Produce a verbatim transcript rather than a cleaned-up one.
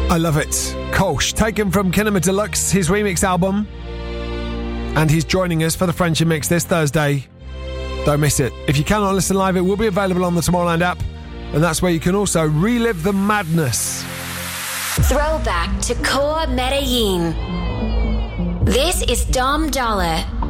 I love it. Kolsch, taken from Kinema Deluxe, his remix album. And he's joining us for the Friendship Mix this Thursday. Don't miss it. If you cannot listen live, it will be available on the Tomorrowland app. And that's where you can also relive the madness. Throwback to Core Medellin. This is Dom Dollar